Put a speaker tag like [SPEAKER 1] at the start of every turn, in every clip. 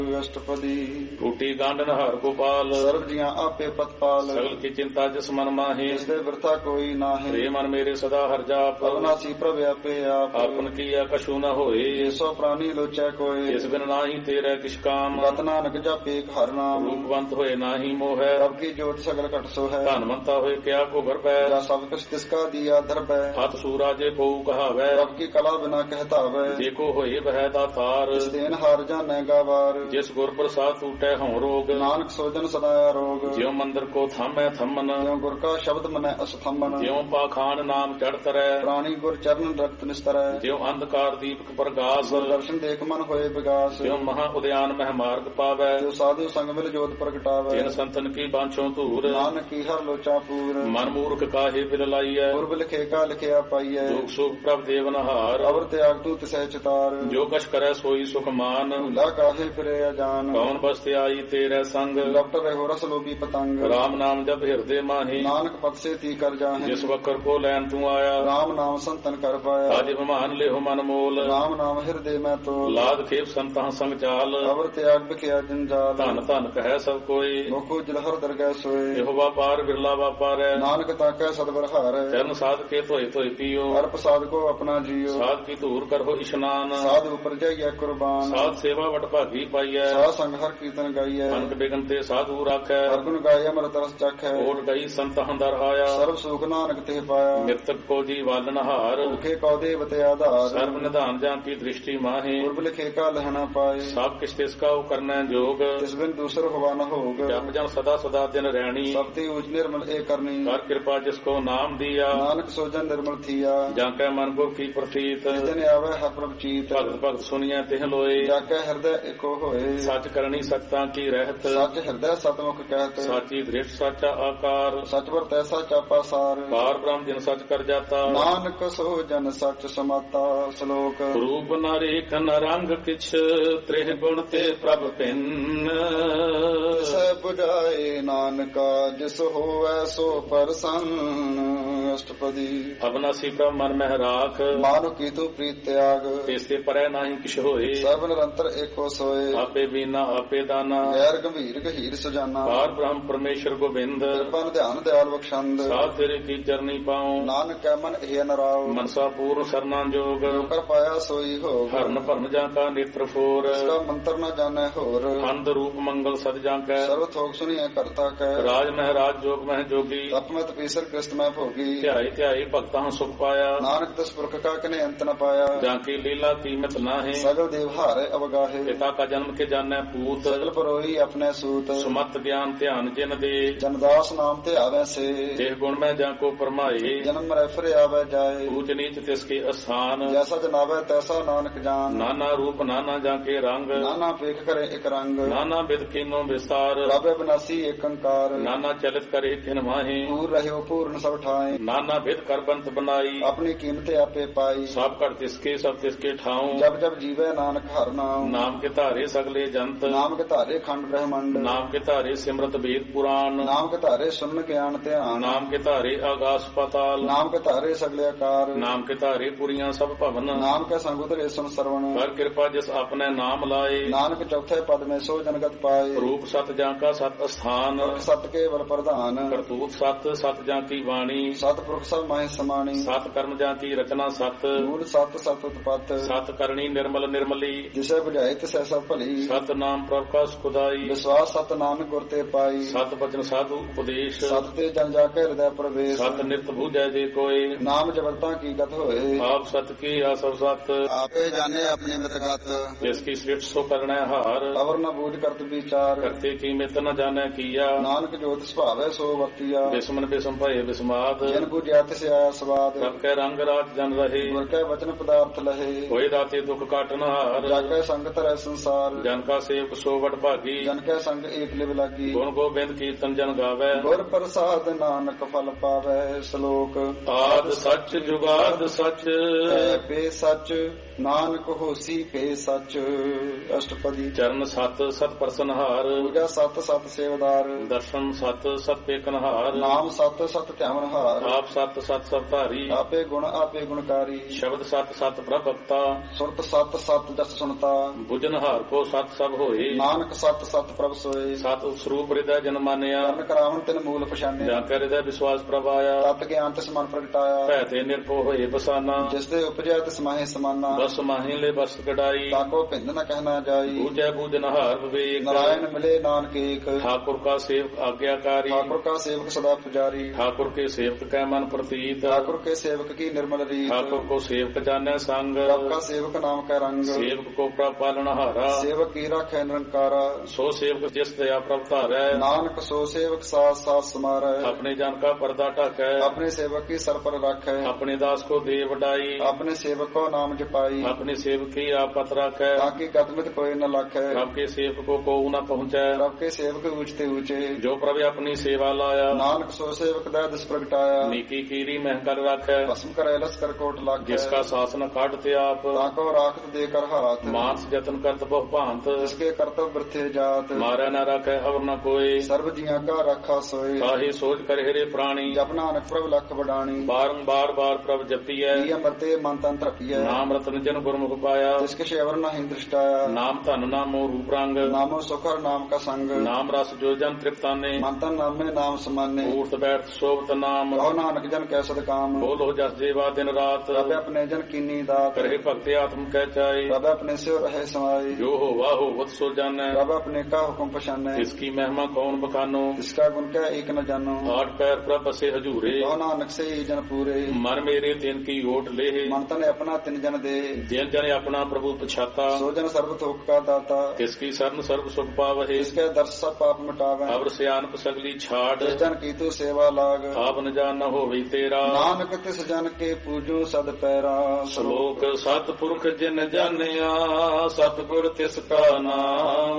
[SPEAKER 1] ਅਸ਼ਟਪਦੀ
[SPEAKER 2] ਟੂਟੀ ਗਾਂਡਨ ਹਰ ਗੋਪਾਲ
[SPEAKER 1] ਸਰਬ ਜੀਆਂ ਆਪੇ ਪਤਪਾਲ
[SPEAKER 2] ਸਗਲ ਕੀ ਚਿੰਤਾ ਜਿਸ ਮਨ ਮਾਹੀ
[SPEAKER 1] ਇਸ ਦੇ ਬਿਰਥਾ ਕੋਈ ਨਾਹੀ
[SPEAKER 2] ਰੇ ਮਨ ਮੇਰੇ ਸਦਾ ਹਰ ਜਾਪ
[SPEAKER 1] ਅਵਨਾਸੀ ਪ੍ਰਭ ਆਪੇ ਆਪ
[SPEAKER 2] ਆਪਨ ਕੀਆ ਕਛੂ ਨ ਹੋਏ
[SPEAKER 1] ਸੋ ਪ੍ਰਾਨੀ ਲੋਚੈ ਕੋਈ
[SPEAKER 2] ਇਸ ਬਿਨ ਨਾਹੀ ਤੇਰੇ ਕਿਛ ਕਾਮ
[SPEAKER 1] ਰਤ ਨਾਨਕ ਜਪੇ ਹਰ ਨਾਮ
[SPEAKER 2] ਰੂਪਵੰਤ ਹੋਏ ਨਾਹੀ ਮੋਹੈ
[SPEAKER 1] ਰਬ ਕੀ ਜੋਤ ਸਗਲ ਘਟ ਸੋ ਹੈ
[SPEAKER 2] ਧਨਵੰਤਾ ਹੋਏ ਕਿਆ ਕੋ ਘਰ ਪੈ
[SPEAKER 1] ਜਾ ਸਭ ਕੁਛ ਤਿਸ ਕਾ ਦੀਆ ਦਰਬੈ
[SPEAKER 2] ਹੱਥ ਸੂਰਾ ਜੇ ਕੋ ਕਹਾਵੈ
[SPEAKER 1] ਰਬ ਕੀ ਕਲਾ ਬਿਨਾ ਕਹਿਤਾਵੈ
[SPEAKER 2] ਜੇ ਕੋ ਹੋਏ ਬਹਿ ਦਾਤਾਰ
[SPEAKER 1] ਇਸ ਦੇਨ ਹਾਰ ਜਾਣੈ ਗਾਵਾਰ
[SPEAKER 2] ਜਿਸ ਗੁਰ ਪ੍ਰਸਾਦ ਟੂਟੈ ਹਉ ਰੋਗ
[SPEAKER 1] ਨਾਨਕ ਸੋਜਨ ਸਦਾ ਰੋਗ
[SPEAKER 2] ਜਿਉ ਮੰਦਰ ਕੋ ਥਾਮੈ ਥੰਮਨ
[SPEAKER 1] ਜਿਉ ਗੁਰ ਕਾ ਸ਼ਬਦ ਮਨੈ ਅਸਥੰਮਨ
[SPEAKER 2] ਜਿਉ ਪਾਖਾਨ ਨਾਮ ਚੜ ਤਰੈ
[SPEAKER 1] ਪ੍ਰਾਣੀ ਗੁਰ ਚਰਨ ਰਕਤ ਨਿਸਤਰੈ
[SPEAKER 2] ਜਿਉ ਅੰਧਕਾਰ ਦੀਪਕ ਪ੍ਰਗਾਸ
[SPEAKER 1] ਗੁਰ ਦਰਸ਼ਨ ਦੇਖ ਮਨ ਹੋਏ ਵਿਗਾਸ
[SPEAKER 2] ਜਿਉ ਮਹਾ ਉਦਿਆਨ ਮਹਿ ਮਾਰਗ ਪਾਵੈ
[SPEAKER 1] ਜੋ ਸਾਧੂ ਸੰਗ ਮਿਲ ਜੋਤ ਪ੍ਰਗਟਾਵੈ
[SPEAKER 2] ਜਿਨ ਸੰਤਨ ਕੀ ਬਾਂਛੋ ਧੂਰ
[SPEAKER 1] ਨਾਨਕ ਕੀ ਹਰ ਲੋਚਾ ਪੂਰ
[SPEAKER 2] ਮਨ ਮੂਰਖ ਕਾਹੇ ਬਿਲ ਲਾਈਐ
[SPEAKER 1] ਗੁਰਬ ਲਿਖੇ ਕਾ ਲਿਖਿਆ ਪਾਈਐ
[SPEAKER 2] ਦੁਖ ਸੁਖ ਪ੍ਰਭ ਦੇਵਨਹਾਰ
[SPEAKER 1] ਅਵਰ ਤਿਆਗ ਤੂ ਤਿਸੈ ਚਿਤਾਰ
[SPEAKER 2] ਜੋ ਕਛ ਕਰੈ ਸੋਈ ਸੁਖ ਮਾਨ
[SPEAKER 1] ਲਾ ਕਾਹੇ ਫਿਰੇ ਅਜਾਨ
[SPEAKER 2] ਕੌਣ ਬਸਤਿ ਆਈ ਤੇਰੇ ਸੰਗ
[SPEAKER 1] ਲਪਟ ਰਹੋ ਰਸ ਲੋਭੀ ਪਤੰਗ
[SPEAKER 2] ਰਾਮ ਨਾਮ ਜਪ ਹਿਰਦੇ ਮਾਹੀ
[SPEAKER 1] ਨਾਨਕ ਪਦ ਸੇ ਤੀ ਕਰ ਜਾਹੇ
[SPEAKER 2] ਜਿਸ ਵਕਰ ਕੋ ਲੈਣ ਤੂੰ ਆਇਆ
[SPEAKER 1] ਰਾਮ ਨਾਮ ਸੰਤਨ ਕਰ ਪਾਇਆ
[SPEAKER 2] ਅਜ ਬਿਮਾਨ ਲਿਹੁ ਮਨ ਮੋਲ
[SPEAKER 1] ਰਾਮ ਨਾਮ ਹਿਰਦੇ ਮੈਂ ਤੋਲ
[SPEAKER 2] ਲਾਦ ਖੇਪ ਸੰਤਾਂ ਸੰਗ ਚਾਲ
[SPEAKER 1] ਅਵਰ ਤਿਆਗ ਬਿਖਿਆ ਜੰਜਾਲ
[SPEAKER 2] ਧਨ ਧਨ ਕਹੈ ਸਭ ਕੋਈ
[SPEAKER 1] ਮੁਖੋ ਜਲਹਰ ਦਰਗਹਿ ਸੋਏ
[SPEAKER 2] ਇਹੋ ਵਾਪਾਰ ਬਿਰਲਾ ਵਾਪਾਰੈ
[SPEAKER 1] ਨਾਨਕ ਤਾਕੈ ਸਦਬਰ ਹਾਰੈ
[SPEAKER 2] ਚਰਨ ਸਾਧ ਕੇ ਧੋਏ ਧੋਏ ਪੀਓ
[SPEAKER 1] ਹਰ ਪ੍ਰਸਾਦ ਕੋ ਆਪਣਾ ਜੀਓ
[SPEAKER 2] ਸਾਧ ਕੀ ਧੂਰ ਕਰੋ ਇਸ਼ਨਾਨ
[SPEAKER 1] ਸਾਧ ਉਪਰ ਜਾਈਐ ਕੁਰਬਾਨ
[SPEAKER 2] ਸਾਧ ਸੇਵਾ ਵਟ ਭਾਗੀ ਪਾਈਐ
[SPEAKER 1] ਸਾਧ ਸੰਗ ਹਰ ਕੀਰਤਨ ਗਾਈਐ
[SPEAKER 2] ਅਨਕ ਬਿਗਨ ਤੇ ਸਾਧੂ ਰਾਖੈ
[SPEAKER 1] ਹਰ ਗੁਣ ਗਾਏ ਅੰਮ੍ਰਿਤ ਰਸ ਚਖੈ
[SPEAKER 2] ਓਟ ਗਈ ਸੰਤ ਹੰਦਰ ਆਇਆ
[SPEAKER 1] ਸਰਬ ਸੁਖ ਨਾਨਕ ਤੇ ਪਾਇਆ
[SPEAKER 2] ਮਿਰਤਕ ਕੋ ਜੀ ਵਾਲਨ ਹਾਰ
[SPEAKER 1] ਭੁਖੇ ਕਉ ਦੇਵ ਤੇ ਆਧਾਰ
[SPEAKER 2] ਸਰਬ ਨਿਧਾਨ ਜਾਂ ਕੀ ਦ੍ਰਿਸ਼ਟੀ ਮਾਹੇ
[SPEAKER 1] ਗੁਰਬ ਲਿਖੇ ਕਾ ਲਹਣਾ ਪਾਏ
[SPEAKER 2] ਸਭ ਕਿਛ ਤਿਸ ਕਾ ਕਰਨਾ ਜੋਗ
[SPEAKER 1] ਤਿਸ ਬਿਨ ਦੂਸਰ ਹੋਵਾ ਨ ਹੋਗ
[SPEAKER 2] ਜਪ ਜਨ ਸਦਾ ਸਦਾ ਦਿਨ ਰਹਿਣੀ
[SPEAKER 1] ਸਭ ਤੇ ਉਜ ਨਿਰਮਲ ਏ ਕਰਨੀ
[SPEAKER 2] ਕਰ ਕਿਰਪਾ ਜਿਸ ਕੋ ਨਾਮ ਦਿਆ
[SPEAKER 1] ਨਾਨਕ ਸੋਜਨ ਨਿਰਮਲ ਥੀਆ
[SPEAKER 2] ਜਾਂ ਕੈ ਮਨ ਗੁਰ ਕੀ ਪ੍ਰਤੀਤ
[SPEAKER 1] ਜਿਸ ਦਿਨ ਆਵੇ ਹਰ ਪ੍ਰਭ ਚੀਤ
[SPEAKER 2] ਭਗਤ ਭਗਤ ਸੁਣੀਐ ਤਿਹ ਲੋਏ
[SPEAKER 1] ਜਾ ਕੇ ਹਿਰਦੈ ਏਕੋ ਹੋਏ
[SPEAKER 2] ਸੱਚ ਕਰਨੀ ਸੱਤਾਂ ਕੀ ਰਹਿਤ
[SPEAKER 1] ਸੱਚ ਹਿਰਦੈ ਸਤਮੁਖ ਕਹਿਤ
[SPEAKER 2] ਸਾਚੀ ਦ੍ਰਿਸ਼ਟ ਸਾਚਾ ਆਕਾਰ
[SPEAKER 1] ਸਚ ਵਰ ਤੈਸਾ ਚਾਪਾ ਸਾਰ
[SPEAKER 2] ਪਾਰ ਬ੍ਰਹਮ ਜਿਨ ਸੱਚ ਕਰ ਜਾਤਾ
[SPEAKER 1] ਨਾਨਕ ਸੋਜਨ ਸਚ ਸਮਾਤਾ ਸ਼ਲੋਕ
[SPEAKER 2] ਰੂਪ ਨ ਰੇਖ ਨ ਰੰਗ ਕਿਛ ਤ੍ਰਿਹ ਗੁਣ ਤੇ ਪ੍ਰਭ ਪਿੰਨ
[SPEAKER 1] ਸੈ 부ਝਾਏ ਨਾਨਕਾ ਜਿਸ ਹੋਵੈ ਸੋ ਪਰਸੰਨ ਅਸ਼ਟਪਦੀ
[SPEAKER 2] ਅਬਨਾਸੀ ਪ੍ਰਭ ਮਨ ਮਹਿ ਰਾਖ
[SPEAKER 1] ਮਾਨੁ ਕੀ ਤੂ ਪ੍ਰੀਤ ਤਿਆਗ
[SPEAKER 2] ਤੇਸੇ ਪਰੈ ਨਾਹੀ ਕਿਛ ਹੋਏ
[SPEAKER 1] ਸਰਬ ਨਿਰੰਤਰ ਏਕੋ ਸੋਏ
[SPEAKER 2] ਆਪੇ ਬੀਨਾ ਆਪੇ ਦਾਨਾ
[SPEAKER 1] ਗੈਰ ਗੰਭੀਰ ਗਹੀਰ ਸੁਜਾਨਾ
[SPEAKER 2] ਪਾਰ ਬ੍ਰਹਮ ਪਰਮੇਸ਼ਰ ਗੋਬਿੰਦ
[SPEAKER 1] ਕਿਰਪਾ ਧਿਆਨ ਦਿਆਲ ਬਖਸ਼ੰਦ
[SPEAKER 2] ਸਾਧ ਤੇਰੇ ਕੀ ਚਰਨੀ ਪਾਉ
[SPEAKER 1] ਨਾਨਕ ਕੈ ਮਨ ਇਹ ਨਰਾਉ
[SPEAKER 2] ਮਨਸਾ ਪੂਰਨ ਸਰਨਾ ਜੋਗ
[SPEAKER 1] ਕਰ ਪਾਇਆ ਸੋਈ ਹੋ
[SPEAKER 2] ਹਰਨ ਭਰਨ ਜਾਂ ਕਾ ਨੇਤਰ ਫੋਰ
[SPEAKER 1] ਇਸਕਾ ਮੰਤਰ ਨ ਜਾਣੈ ਹੋਰ
[SPEAKER 2] ਅੰਧ ਰੂਪ ਮੰਗਲ ਸਦ ਜਾਂ ਕੈ
[SPEAKER 1] ਸਰਵ ਥੋਕ ਸੁਣੀਐ ਕਰਤਾ ਕੈ
[SPEAKER 2] ਰਾਜ ਮਹਿਰਾਜ ਜੋਗ ਮਹਿ ਜੋਗੀ
[SPEAKER 1] ਤਪਮਤ ਪੀਸਰ ਕ੍ਰਿਸਤ ਮੈਂ ਭੋਗੀ
[SPEAKER 2] ਧਿਆਈ ਧਿਆਈ ਭਗਤਾਂ ਸੁਖ ਪਾਇਆ
[SPEAKER 1] ਨਾਨਕ ਤਿਸ ਪੁਰਖ ਕਾ ਕਨੇ ਅੰਤ ਨ ਪਾਇਆ
[SPEAKER 2] ਜਾਂ ਕੀ ਲੀਲਾ ਕੀਮਤ ਨਾਹੀ
[SPEAKER 1] ਸਗਲ ਦੇਵ ਹਾਰੇ ਅਵਗਾਹੇ
[SPEAKER 2] ਪਿਤਾ ਕਾ ਜਨਮ ਕੇ ਜਾਣੈ ਪੂਤ
[SPEAKER 1] ਸਗਲ ਪਰੋਈ ਆਪਣੇ ਸੂਤ
[SPEAKER 2] ਸੁਮਤ ਗਿਆਨ ਧਿਆਨ ਜਿਨ ਦੇ
[SPEAKER 1] ਜਨਦਾਸ ਨਾਮ ਤੇ ਆਵੈ ਸੇ
[SPEAKER 2] ਦੇਹ ਗੁਣ ਮੈਂ ਜਾਂ ਕੋ ਪਰਮਾਏ
[SPEAKER 1] ਜਨਮ ਮਰੈ ਫਿਰ ਆਵੈ ਜਾਏ
[SPEAKER 2] ਊਚ ਨੀਚ ਤਿਸ ਕੇ ਅਸਥਾਨ
[SPEAKER 1] ਜੈਸਾ ਜਨਾਵੈ ਤੈਸਾ ਨਾਨਕ ਜਾਨ
[SPEAKER 2] ਨਾਨਾ ਰੂਪ ਨਾਨਾ ਜਾਂ ਕੇ ਰੰਗ
[SPEAKER 1] ਨਾਨਾ ਪੇਖ ਕਰੇ ਇਕ ਰੰਗ
[SPEAKER 2] ਨਾਨਾ ਬਿਦ ਕੀਨੋ ਵਿਸਾਰ
[SPEAKER 1] ਰਾਬੇ ਬਨਾਸੀ ਏਕ ਅੰਕਾਰ
[SPEAKER 2] ਨਾਨਾ ਚਲਿਤ ਕਰੇ ਕਿਨ ਮਾਹੀ
[SPEAKER 1] ਪੂਰ ਰਹਿਓ ਪੂਰਨ ਸਭ ਠਾਏ
[SPEAKER 2] ਨਾਨਾ ਬਿਦ ਕਰ ਬੰਤ ਬਨਾਈ
[SPEAKER 1] ਆਪਣੀ ਕੀਮਤ ਆਪੇ ਪਾਈ
[SPEAKER 2] ਸਭ ਕਰ ਤਿਸਕੇ ਸਭ ਤਿਸਕੇ ਠਾਉ
[SPEAKER 1] ਜਬ ਜਬ ਜੀਵੈ ਨਾਨਕ ਹਰ ਨਾਮ
[SPEAKER 2] ਨਾਮ ਕੇ ਧਾਰੇ ਸਗਲੇ ਜੰਤ
[SPEAKER 1] ਨਾਮ ਕੇ ਧਾਰੇ ਖੰਡ ਬ੍ਰਹਮੰਡ
[SPEAKER 2] ਨਾਮ ਕੇ ਧਾਰੇ ਸਿਮਰਤ ਵੇਦ ਪੁਰਾਨ
[SPEAKER 1] ਨਾਮ ਕੇ ਧਾਰੇ ਸੁਨ ਗਿਆਨ ਧਿਆਨ
[SPEAKER 2] ਨਾਮ ਕੇ ਧਾਰੇ ਆਗਾਸ ਪਤਾਲ
[SPEAKER 1] ਨਾਮ ਕੇ ਧਾਰੇ ਸਗਲੇ ਆਕਾਰ
[SPEAKER 2] ਨਾਮ ਕੇ ਧਾਰੇ ਪੁਰੀਆਂ ਸਭ ਭਵਨ
[SPEAKER 1] ਨਾਮ ਕੇ ਸੰਗ ਉਤਰੇ ਸੁਨ ਸਰਵਣ
[SPEAKER 2] ਕਰ ਕਿਰਪਾ ਜਿਸ ਆਪਣੇ ਨਾਮ ਲਾਏ
[SPEAKER 1] ਨਾਨਕ ਚੌਥੇ ਪਦ ਮੇ ਸੋ ਜਨਗਤ ਪਾਏ
[SPEAKER 2] ਰੂਪ ਸਤ ਜਾਂ ਕਾ ਸਤ ਅਸਥਾਨ
[SPEAKER 1] ਸਤ ਕੇਵਲ ਪ੍ਰਧਾਨ
[SPEAKER 2] ਕਰਤੂਤ ਸਤ ਸਤ ਜਾਂ ਕੀ ਬਾਣੀ
[SPEAKER 1] ਸਤਿਪੁਰਖ ਸਭ ਮਾਹਿ ਸਮਾਣੀ
[SPEAKER 2] ਸਤ ਕਰਮ ਜਾਂ ਕੀ ਰਚਨਾ ਸਤ
[SPEAKER 1] ਮੂਲ ਸਤ ਸਤ ਉਤਪਤ
[SPEAKER 2] ਸਤ ਕਰਨੀ ਨਿਰਮਲ ਨਿਰਮਲੀ
[SPEAKER 1] ਜਿਸੇ ਬੁਝਾਏ ਤਿਸੈ ਸਭ ਭਲੀ
[SPEAKER 2] ਸਤ ਨਾਮ ਪ੍ਰਭ ਕਾ ਸੁਖਦਾਈ
[SPEAKER 1] ਵਿਸ਼ਵਾਸ ਸਤ ਨਾਨਕ ਗੁਰ ਤੇ ਪਾਈ
[SPEAKER 2] ਸਤ ਬਚਨ ਸਾਧੂ ਉਪਦੇਸ਼
[SPEAKER 1] ਸਤ ਤੇ ਜਨ ਜਾ ਕੇ ਹਿਰਦੈ ਪ੍ਰਵੇਸ਼
[SPEAKER 2] ਸਤ ਨਿਤ ਬੂਝੈ ਜੇ ਕੋਈ
[SPEAKER 1] ਨਾਮ ਜਬਲਤਾ ਕੀ ਗਤ ਹੋਏ
[SPEAKER 2] ਆਪ ਸਤ ਕੀ ਆਸਵ ਸਤ
[SPEAKER 1] ਆਪੇ ਜਾਣੇ ਆਪਣੀ ਮਤਗਤ
[SPEAKER 2] ਜਿਸ ਕੀ ਸ੍ਰਿਸ਼ਟ ਸੋ ਕਰਣੈ ਹਾਰ
[SPEAKER 1] ਅਵਰ ਨ ਬੂਝ ਕਰਤ ਵਿਚਾਰ
[SPEAKER 2] ਕਰਤੇ ਕੀ ਮਿਤ ਨ ਜਾਣੈ ਕੀਆ
[SPEAKER 1] ਨਾਨਕ ਜੋਤ ਸੁਭਾਵੈ ਸੋ ਵਰਤੀਆ
[SPEAKER 2] ਬਿਸਮਨ ਬਿਸਮ ਭਏ ਬਿਸਮਾਦ
[SPEAKER 1] ਜਨ ਬੁਝਿਆ ਤਿਸ ਆਇਆ ਸਵਾਦ
[SPEAKER 2] ਸਭ ਕੈ ਰੰਗ ਰਾਤ ਜਨ ਰਹੇ
[SPEAKER 1] ਗੁਰ ਕੈ ਵਚਨ ਪਦਾਰਥ ਲਹੇ
[SPEAKER 2] ਹੋਏ ਦਾਤੇ ਦੁਖ ਕਾਟਨ ਹਾਰ
[SPEAKER 1] ਜਾ ਕੈ ਸੰਗਤ ਰਹਿ ਸੰਸਾਰ
[SPEAKER 2] ਜਨ ਕਾ ਸੇਵਕ ਸੋ ਵਡ ਭਾਗੀ
[SPEAKER 1] ਜਨ ਕੈ ਸੰਗ ਏਕ ਲਿਵ ਲਾਗੀ
[SPEAKER 2] ਗੁਣ ਗੋਬਿੰਦ ਕੀਰਤਨ ਜਨ ਗਾਵੈ
[SPEAKER 1] ਗੁਰ ਪ੍ਰਸਾਦ ਨਾਨਕ ਫਲ ਪਾਵੈ ਸ਼ਲੋਕ
[SPEAKER 2] ਆਦ ਸੱਚ ਜੁਗਾਦ ਸੱਚ
[SPEAKER 1] ਐ ਪੇ ਸੱਚ ਨਾਨਕ ਹੋਸੀ ਭੇ ਸੱਚ। ਅਸ਼ਟਪਦੀ।
[SPEAKER 2] ਚਰਨ ਸਤ ਸਤ ਪ੍ਰਸਨਹਾਰ,
[SPEAKER 1] ਪੂਜਾ ਸਤ ਸਤ ਸੇਵਦਾਰ।
[SPEAKER 2] ਦਰਸ਼ਨ ਸਤ ਸਤ ਪੇਕਨਹਾਰ,
[SPEAKER 1] ਨਾਮ ਸਤ ਸਤ ਧਿਆਵਨਹਾਰ।
[SPEAKER 2] ਆਪ ਸਤ ਸਤ ਸਭ ਧਾਰੀ,
[SPEAKER 1] ਆਪੇ ਗੁਣਕਾਰੀ।
[SPEAKER 2] ਸ਼ਬਦ ਸਤ ਸਤ ਪ੍ਰਭਕਤਾ,
[SPEAKER 1] ਸੁਰਤ ਸਤ ਸਤ ਜਸ ਸੁਣਤਾ।
[SPEAKER 2] ਬੁਝਨਹਾਰ ਕੋ ਸਤ ਸਭ ਹੋਏ,
[SPEAKER 1] ਨਾਨਕ ਸਤ ਸਤ ਪ੍ਰਭ ਸੋਏ।
[SPEAKER 2] ਸਤ ਸਰੂਪ ਹਿਰਦੈ ਜਨ ਮਾਨਿਆ,
[SPEAKER 1] ਕਰਨ ਕਰਾਵਨ ਤਿਨ ਮੂਲ ਪਛਾਨਿਆ।
[SPEAKER 2] ਜਾਂ ਕਰ ਹਿਰਦੈ ਵਿਸ਼ਵਾਸ ਪ੍ਰਭਾਇਆ,
[SPEAKER 1] ਤਤ ਗਿਆਨ ਤਿਸ ਮਨ ਪ੍ਰਗਟਾਇਆ।
[SPEAKER 2] ਭੈ ਤੇ ਨਿਰਭਉ ਹੋਏ ਬਸਾਨਾ,
[SPEAKER 1] ਜਿਸ ਦੇ ਉਪਜੈ ਤਿਸ ਮਾਹੇ ਸਮਾਨਾ।
[SPEAKER 2] ਬਸ ਮਾਹੀ ਲੈ ਬਸ ਕਢਾਈ,
[SPEAKER 1] ਤਾਕੋ ਭਿੰਦ ਨ ਕਹਿਣਾ ਜਾਈ।
[SPEAKER 2] ਬੂਝੈ ਬੂਝਨਹਾਰ ਵਿਵੇਕ,
[SPEAKER 1] ਨਾਰਾਇਣ ਮਿਲੇ ਨਾਨਕ ਏਕ।
[SPEAKER 2] ठाकुर का सेवक आज्ञाकारी,
[SPEAKER 1] ठाकुर का सेवक सदा पुजारी।
[SPEAKER 2] ठाकुर के सेवक कै मन प्रतीत,
[SPEAKER 1] ठाकुर के सेवक की निर्मल रीत।
[SPEAKER 2] ठाकुर को सेवक जाने संग,
[SPEAKER 1] प्रभ का सेवक नाम का रंग।
[SPEAKER 2] सेवक को प्रभ पालनहारा,
[SPEAKER 1] सेवक की राखै निरंकारा।
[SPEAKER 2] सो सेवक जिस दया प्रभ धारै,
[SPEAKER 1] नानक सो सेवक साथ साथ समारै।
[SPEAKER 2] अपने जन का पर्दा ढकै,
[SPEAKER 1] अपने सेवक की सर पर राखै।
[SPEAKER 2] अपने दास को दे वडाई,
[SPEAKER 1] अपने सेवक को नाम जपाई।
[SPEAKER 2] अपने सेवक की आपत राखै,
[SPEAKER 1] ताकि गतमित कोई न लाखै।
[SPEAKER 2] प्रभ के सेवक को न पहुँचै,
[SPEAKER 1] प्रभ के सेवक ऊंचते ऊंचे।
[SPEAKER 2] जो प्रभ अपनी सेवा लाया,
[SPEAKER 1] नानक सो सेवक दै दिस प्रगटाया।
[SPEAKER 2] नीकी कीरी महकर राखै,
[SPEAKER 1] भस्म करे लस कर कोट लाखै।
[SPEAKER 2] जिसका शासन काटते आप,
[SPEAKER 1] ताको राखत देकर हाथ।
[SPEAKER 2] मानस जतन करत बहु भांत,
[SPEAKER 1] जिसके कर्तव्य वृथे जात।
[SPEAKER 2] मारै न राखै अवर न कोई,
[SPEAKER 1] सर्व जिया का रखा सोए।
[SPEAKER 2] काहे सोच कर हेरे प्राणी,
[SPEAKER 1] जप नानक प्रभ लख बडाणी।
[SPEAKER 2] बारंबार बार प्रभ जपियै,
[SPEAKER 1] अमृते मन तन तृपिय।
[SPEAKER 2] नाम रतन जन गुरमुख पाया,
[SPEAKER 1] जिसके शेवर नहीं दृष्टाया।
[SPEAKER 2] नाम धन नामो रूप रंग,
[SPEAKER 1] नामो सुखर नाम का संग।
[SPEAKER 2] नाम रस जो जन तृप्ताने,
[SPEAKER 1] मंतन नाम में नाम समाने।
[SPEAKER 2] ऊर्त बैठ शोभत नाम,
[SPEAKER 1] कहो नानक जन कै सद काम।
[SPEAKER 2] बोलो जस जेवा दिन रात,
[SPEAKER 1] प्रभ अपने जन कीनी दात।
[SPEAKER 2] करे भक्ति आत्म कह चाहे,
[SPEAKER 1] प्रभ अपने से रहे समाई।
[SPEAKER 2] जो हो वाहो वत सो जानै,
[SPEAKER 1] प्रभ अपने का हुक्म पछाने।
[SPEAKER 2] इसकी महिमा कौन बखानो,
[SPEAKER 1] इसका गुण क्या एक न जानो।
[SPEAKER 2] आठ पैर प्रभ बसे हजूरे,
[SPEAKER 1] कहो नानक से ही जन पूरे।
[SPEAKER 2] मन मेरे तिन की ओट ले,
[SPEAKER 1] मन तन अपना तिन जन दे।
[SPEAKER 2] जिन जन अपना प्रभु पछाता,
[SPEAKER 1] सो जन सर्व थोक का दाता।
[SPEAKER 2] किसकी शरण सर्व सुख पावहे,
[SPEAKER 1] इसके दर्श सब पाप मिटावे।
[SPEAKER 2] अवर सियानप सगली छाट,
[SPEAKER 1] जिस जन की तू सेवा लाग।
[SPEAKER 2] आप न जान न होवे तेरा,
[SPEAKER 1] नानक तिस जन के पूजू सद पैरा।
[SPEAKER 2] श्लोक सतपुरख जिन जानिया, सतगुर तिसका नाम।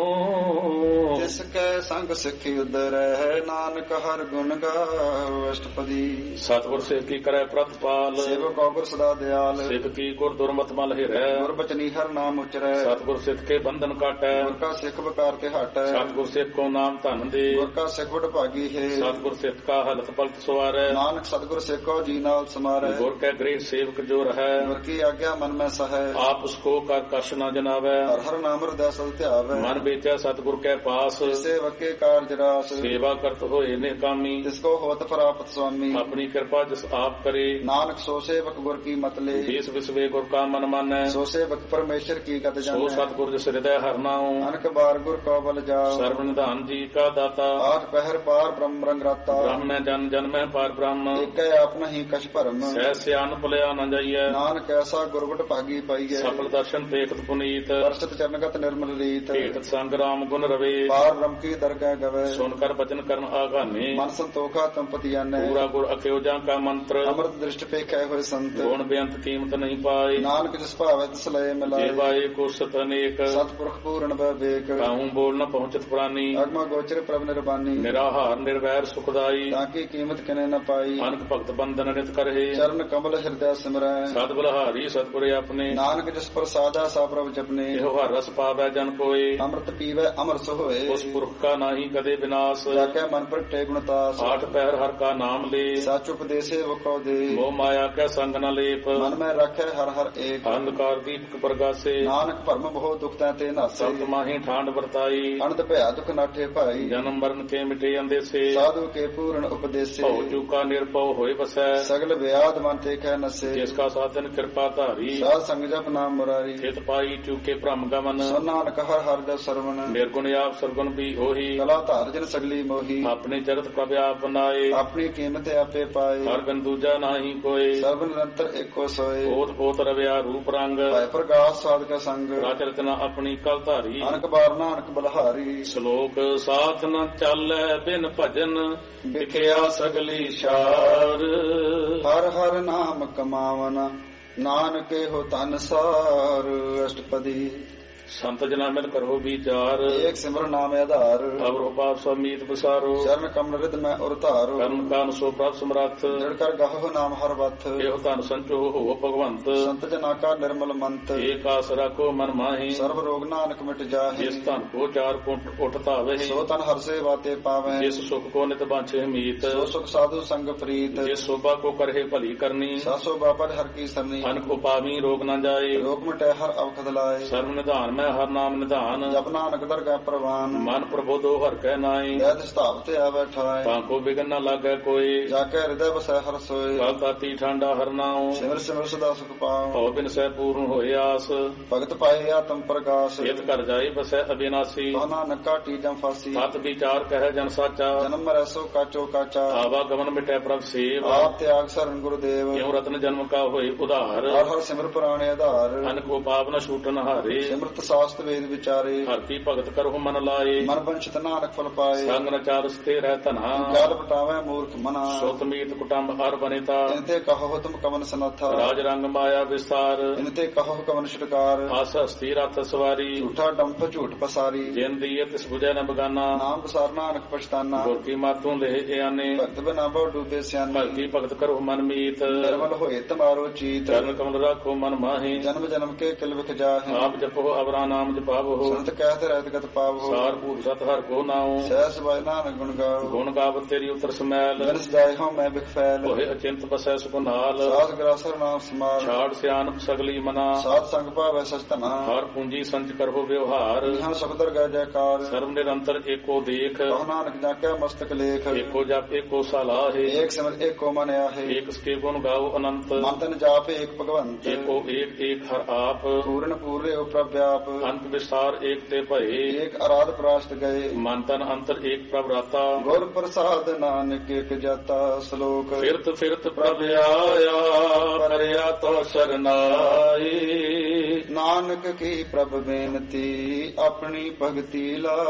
[SPEAKER 1] तिसके संग सिखी उदर है, नानक हर गुण गाओ। अष्टपदी।
[SPEAKER 2] सतगुर सेव की करे प्रतिपाल,
[SPEAKER 1] सेवक गुर सदा दयाल।
[SPEAKER 2] सिद्ध की गुर दुर्मत मल हिरै,
[SPEAKER 1] गुर बचनी हर नाम उचरै।
[SPEAKER 2] सतगुर सिद्ध के बंधन काटै,
[SPEAKER 1] गुर का सिख बकार के हटै।
[SPEAKER 2] सतगुर सिद्ध को नाम धन दे,
[SPEAKER 1] गुर का सिख बड़ भागी है।
[SPEAKER 2] सतगुर सिद्ध का हलत पलट सवारै,
[SPEAKER 1] नानक सतगुर सिख को जी नाल समारै।
[SPEAKER 2] गुर के गृह सेवक जो रहै,
[SPEAKER 1] गुर की आज्ञा मन में सहै।
[SPEAKER 2] आप उसको कर कश न जनावै,
[SPEAKER 1] हर हर नाम हृदय सल ध्यावै।
[SPEAKER 2] मन बेचै सतगुर के पास,
[SPEAKER 1] सेवक के कार्य रास।
[SPEAKER 2] सेवा करत होए निकामी,
[SPEAKER 1] जिसको होत प्राप्त स्वामी।
[SPEAKER 2] अपनी कृपा जिस आप करे,
[SPEAKER 1] नानक सो सेवक गुर की मत ले।
[SPEAKER 2] देश विश्वे गुर का मन मानै,
[SPEAKER 1] सो सेवक परमेश्वर की गत
[SPEAKER 2] सो
[SPEAKER 1] जानै।
[SPEAKER 2] सतगुर जिस हृदय हर नाऊं,
[SPEAKER 1] अनक बार गुर को बल जाओ।
[SPEAKER 2] सर्व निधान जी का दाता,
[SPEAKER 1] आठ पहर पार ब्रह्म रंग राता।
[SPEAKER 2] ब्रह्म जन जन में पार ब्रह्म,
[SPEAKER 1] एक आप नहीं कछ भरम।
[SPEAKER 2] सह सियान भुलिया न जाइए,
[SPEAKER 1] नानक ऐसा गुरबट भागी पाइए।
[SPEAKER 2] सफल दर्शन पेखत पुनीत,
[SPEAKER 1] वर्षत चरणगत निर्मल रीत।
[SPEAKER 2] भेटत संग राम गुण रवे,
[SPEAKER 1] पार ब्रह्म की दरगाह गवे।
[SPEAKER 2] सुनकर वचन कर्म आगाने,
[SPEAKER 1] मन संतोखा तुम पतियाने।
[SPEAKER 2] पूरा गुर अख्योजा का मंत्र,
[SPEAKER 1] अमृत दृष्ट पे कै हुए संत।
[SPEAKER 2] गुण बेअंत कीमत नहीं पाए,
[SPEAKER 1] नानक जिस भावे तिस लय मिलाए।
[SPEAKER 2] जेवाए को सतनेक,
[SPEAKER 1] सतपुरख पूर्ण विवेक।
[SPEAKER 2] कहूँ बोल न पहुँचत प्राणी,
[SPEAKER 1] अगम गोचर प्रभ निर्बानी।
[SPEAKER 2] निराहार निर्वैर सुखदाई,
[SPEAKER 1] ताकि कीमत किने न पाई।
[SPEAKER 2] अनक भक्त बंधन नित करहे,
[SPEAKER 1] चरण कमल हृदय सिमरै।
[SPEAKER 2] सतबलहारी सतपुरे अपने,
[SPEAKER 1] नानक जिस पर सादा सा प्रभ जपने।
[SPEAKER 2] एहो हर रस पावै जन कोय,
[SPEAKER 1] अमृत पीवै अमर सोए।
[SPEAKER 2] उस पुरख का नाही कदे विनाश,
[SPEAKER 1] जाके मन पर टे गुणतास।
[SPEAKER 2] आठ पैर हर का नाम ले,
[SPEAKER 1] सच उपदेशे वको दे।
[SPEAKER 2] मोह माया के संग न लेप,
[SPEAKER 1] मन में रखे हर हर एक।
[SPEAKER 2] अंधकार दीपक प्रगासे,
[SPEAKER 1] नानक भरम बहु दुख ते नासे।
[SPEAKER 2] सत माही ठांड वर्ताई,
[SPEAKER 1] अनंत भया दुख नाठे भाई।
[SPEAKER 2] जन्म मरण के मिटे अंदेसे,
[SPEAKER 1] साधु के पूर्ण उपदेशे।
[SPEAKER 2] भव चूका निर्भव होय बसै,
[SPEAKER 1] सगल व्याध मन ते कह नसे।
[SPEAKER 2] जिसका साधन कृपा धारी,
[SPEAKER 1] साध संग जप नाम मुरारी।
[SPEAKER 2] चित पाई चूके भ्रम गमन,
[SPEAKER 1] सो नानक हर हर जस सरवण।
[SPEAKER 2] निर्गुण आप सरगुण भी होही,
[SPEAKER 1] कला धार जन सगली मोही।
[SPEAKER 2] अपने जगत प्रभ आप बनाए,
[SPEAKER 1] अपनी कीमत आपे पाए।
[SPEAKER 2] हर बिन दूजा नाही कोय,
[SPEAKER 1] सर्व निरंतर एको सोए।
[SPEAKER 2] ओत पोत रव्या रूप रंग,
[SPEAKER 1] भय प्रकाश साध का संग।
[SPEAKER 2] राचरत न अपनी कल धारी,
[SPEAKER 1] अनक बार नानक बलहारी।
[SPEAKER 2] श्लोक साथ न चालै बिन भजन, बिखया सगली शार।
[SPEAKER 1] हर हर नाम कमावन, नानके हो तन सार। अष्टपदी।
[SPEAKER 2] ਸੰਤ ਜਨਾ ਮਿਲ ਕਰੋ ਵਿਚਾਰ
[SPEAKER 1] ਏਕ ਸਿਮਰ ਨਾਮ ਆਧਾਰ
[SPEAKER 2] ਅਵਰੋ ਪਾਪ ਸਮੀਤ ਬਸਾਰੋ
[SPEAKER 1] ਚਰਨ ਕਮਲ ਰਿਦ ਮੈਂ ਉਰ ਧਾਰੋ
[SPEAKER 2] ਕਰਨ ਕਾਨ ਸੋ ਪ੍ਰਭ ਸਮਰੱਥ
[SPEAKER 1] ਜੜ ਕਰ ਗਾਹੋ ਨਾਮ ਹਰ ਵਥ
[SPEAKER 2] ਇਹੋ ਧਨ ਸੰਚੋ ਹੋ ਭਗਵੰਤ
[SPEAKER 1] ਸੰਤ ਜਨਾ ਕਾ ਨਿਰਮਲ ਮੰਤ
[SPEAKER 2] ਏਕ ਆਸ ਰਾਖੋ ਮਨ ਮਾਹੀ
[SPEAKER 1] ਸਰਬ ਰੋਗ ਨਾਨਕ ਮਿਟ ਜਾਹੇ
[SPEAKER 2] ਜਿਸ ਧਨ ਕੋ ਚਾਰ ਪੁੰਟ ਉੱਠ ਧਾਵੇ
[SPEAKER 1] ਸੋ ਤਨ ਹਰ ਸੇਵਾ ਤੇ ਪਾਵੈ
[SPEAKER 2] ਜਿਸ ਸੁਖ ਕੋ ਨਿਤ ਬਾਂਛੇ ਮੀਤ
[SPEAKER 1] ਸੋ ਸੁਖ ਸਾਧੂ ਸੰਗ ਪ੍ਰੀਤ
[SPEAKER 2] ਜਿਸ ਸੋਭਾ ਕੋ ਕਰਹਿ ਭਲੀ ਕਰਨੀ
[SPEAKER 1] ਸਾਸੋ ਬਾਬਾ ਹਰ ਕੀ ਸਰਨੀ
[SPEAKER 2] ਅਨ ਕੋ ਪਾਵੀ ਰੋਗ ਨਾ ਜਾਏ
[SPEAKER 1] ਰੋਗ ਮਿਟੈ ਹਰ ਅਵਖਦ ਲਾਏ
[SPEAKER 2] ਸਰਬ ਨਿਧਾਨ ਮੈਂ ਹਰ ਨਾਮ ਨਿਧਾਨ
[SPEAKER 1] ਜਪ ਨਾਨਕ ਦਰਗਾਹ ਪ੍ਰਵਾਨ
[SPEAKER 2] ਮਨ ਪ੍ਰਬੋਧੋ ਹਰ ਕੈ ਨਾਈ
[SPEAKER 1] ਵੈਦ ਸਤਾਵ ਤੇ ਆਵੈ ਠਾਏ
[SPEAKER 2] ਤਾਂ ਕੋ ਵਿਗਨ ਨਾ ਲਾਗੈ ਕੋਈ
[SPEAKER 1] ਜਾ ਕੇ ਹਿਰਦੈ ਵਸੈ ਹਰ ਸੋਏ
[SPEAKER 2] ਕਲ ਤਾਤੀ ਠਾਂਡਾ ਹਰ ਨਾਉ
[SPEAKER 1] ਸਿਮਰ ਸਿਮਰ ਸਦਾ ਸੁਖ ਪਾਉ
[SPEAKER 2] ਭਉ ਬਿਨ ਸਹਿ ਪੂਰਨ ਹੋਏ ਆਸ
[SPEAKER 1] ਭਗਤ ਪਾਏ ਆਤਮ ਪ੍ਰਗਾਸ
[SPEAKER 2] ਇਤ ਕਰ ਜਾਏ ਬਸੈ ਅਬਿਨਾਸੀ
[SPEAKER 1] ਕਹ ਨਾਨਕ ਕਾਟੀ ਜਮ ਫਾਸੀ
[SPEAKER 2] ਸਤ ਵਿਚਾਰ ਕਹਿ ਜਨ ਸਾਚਾ
[SPEAKER 1] ਜਨਮ ਮਰੈ ਸੋ ਕਾਚੋ ਕਾਚਾ
[SPEAKER 2] ਆਵਾ ਗਮਨ ਮਿਟੈ ਪ੍ਰਭ ਸੇਵ
[SPEAKER 1] ਆਪ ਤਿਆਗ ਸਰਨ ਗੁਰਦੇਵ
[SPEAKER 2] ਕਿਉ ਰਤਨ ਜਨਮ ਕਾ ਹੋਏ ਉਧਾਰ
[SPEAKER 1] ਹਰ ਹਰ ਸਿਮਰ ਪੁਰਾਣੇ ਆਧਾਰ
[SPEAKER 2] ਅਨ ਕੋ ਪਾਪ ਨ ਛੂਟਨ ਹਾਰੇ
[SPEAKER 1] ਸਿਮਰਤ ਸਾਸਤ ਵੇਦ ਵਿਚਾਰੇ
[SPEAKER 2] ਹਰ ਕੀ ਭਗਤ ਕਰਹੁ ਮਨ ਲਾਏ
[SPEAKER 1] ਮਨ ਬੰਚਿਤ ਨਾਨਕ ਫਲ ਪਾਏ
[SPEAKER 2] ਸੰਗ ਨ ਚਾਰ ਸਤੇ ਰਹਿ ਧਨਾ
[SPEAKER 1] ਕਾਲ ਪਟਾਵੇ ਮੂਰਖ ਮਨਾ
[SPEAKER 2] ਸੁਤ ਮੀਤ ਕੁਟੰਬ ਹਰ ਬਨਿਤਾ
[SPEAKER 1] ਇਨਤੇ ਕਹੋ ਤੁਮ ਕਮਨ ਸਨਾਥਾ
[SPEAKER 2] ਰਾਜ ਰੰਗ ਮਾਇਆ ਵਿਸਤਾਰ
[SPEAKER 1] ਇਨਤੇ ਕਹੋ ਕਮਨ ਛਿਟਕਾਰ
[SPEAKER 2] ਆਸ ਹਸਤੀ ਰਥ ਸਵਾਰੀ
[SPEAKER 1] ਝੂਠਾ ਡੰਪ ਝੂਠ ਪਸਾਰੀ
[SPEAKER 2] ਜਿਨ ਦੀਏ ਤਿਸ ਬੁਝੈ ਨ ਬਗਾਨਾ
[SPEAKER 1] ਨਾਮ ਪਸਾਰ ਨਾਨਕ ਪਛਤਾਨਾ
[SPEAKER 2] ਗੁਰ ਕੀ ਮਾਤੋਂ ਦੇਹ ਇਆਨੇ
[SPEAKER 1] ਭਗਤ ਬਿਨਾ ਬਹੁ ਡੂਬੇ ਸਿਆਨੇ
[SPEAKER 2] ਭਗਤੀ ਭਗਤ ਕਰੋ ਮਨ ਮੀਤ
[SPEAKER 1] ਨਿਰਮਲ ਹੋਏ ਤੁਮਾਰੋ ਚੀਤ
[SPEAKER 2] ਚਰਨ ਕਮਲ ਰਾਖੋ ਮਨ ਮਾਹੀ
[SPEAKER 1] ਜਨਮ ਜਨਮ ਕੇ ਕਿਲ ਵਿਖ ਜਾਹੇ
[SPEAKER 2] ਆਪ ਜਪੋ ਅਵਰਾ ਨਾਮ ਜਪਾਵੋ
[SPEAKER 1] ਸੰਤ ਕਹਿਤ ਰਹਿਤ ਗਤ ਪਾਵੋ
[SPEAKER 2] ਸਾਰ ਭੂਤ ਸਤ ਹਰ ਕੋ ਨਾਉ
[SPEAKER 1] ਸਹਿ ਸਬਾਇ ਨਾਨਕ ਗੁਣ ਗਾਓ
[SPEAKER 2] ਗੁਣ ਗਾਵਤ ਤੇਰੀ ਉਤਰ ਸਮੈਲ
[SPEAKER 1] ਜਨ ਸਜਾਏ ਹਾਂ ਮੈਂ ਬਿਖ ਫੈਲ
[SPEAKER 2] ਹੋਏ ਅਚਿੰਤ ਬਸੈ ਸੁਖ ਨਾਲ
[SPEAKER 1] ਸਾਧ ਗਰਾਸਰ ਨਾਮ ਸਮਾਲ
[SPEAKER 2] ਛਾੜ ਸਿਆਨਪ ਸਗਲੀ ਮਨਾ
[SPEAKER 1] ਸਾਧ ਸੰਗ ਭਾਵੈ ਸਚਤਨਾ
[SPEAKER 2] ਹਰ ਪੂੰਜੀ ਸੰਚ ਕਰੋ ਵਿਵਹਾਰ
[SPEAKER 1] ਇਹਾਂ ਸਬਦਰ ਗੈ ਜੈਕਾਰ
[SPEAKER 2] ਸਰਬ ਨਿਰੰਤਰ ਏਕੋ ਦੇਖ
[SPEAKER 1] ਕਹ ਨਾਨਕ ਜਾ ਕੇ ਮਸਤਕ ਲੇਖ
[SPEAKER 2] ਏਕੋ ਜਪ ਏਕੋ ਸਲਾਹੇ
[SPEAKER 1] ਏਕ ਸਿਮਰ ਏਕੋ ਮਨ ਆਹੇ
[SPEAKER 2] ਏਕ ਸਕੇ ਗੁਣ ਗਾਓ ਅਨੰਤ
[SPEAKER 1] ਮਨ ਤਨ ਜਾਪ ਏਕ ਭਗਵੰਤ
[SPEAKER 2] ਏਕੋ ਏਕ ਏਕ ਹਰ ਆਪ
[SPEAKER 1] ਪੂਰਨ ਪੂਰੇ ਉ ਪ੍ਰਭ ਵਿਆਪ
[SPEAKER 2] ਅੰਤ ਵਿਸਤਾਰ ਏਕ ਤੇ ਭਏ
[SPEAKER 1] ਏਕ ਅਰਾਧ ਪ੍ਰਾਸ਼ਟ ਗਏ
[SPEAKER 2] ਮਨ ਤਨ ਅੰਤਰ ਏਕ ਪ੍ਰਭ ਰਾਤਾ
[SPEAKER 1] ਗੁਰ ਪ੍ਰਸਾਦ ਨਾਨਕ ਏਕ ਜਾਤਾ ਸ਼ਲੋਕ
[SPEAKER 2] ਫਿਰਤ ਫਿਰਤ ਪ੍ਰਭ ਆਇਆ ਪਰਿਆ ਤੋ ਸਰਨਾਈ
[SPEAKER 1] ਨਾਨਕ ਕੀ ਪ੍ਰਭ ਬੇਨਤੀ ਆਪਣੀ ਭਗਤੀ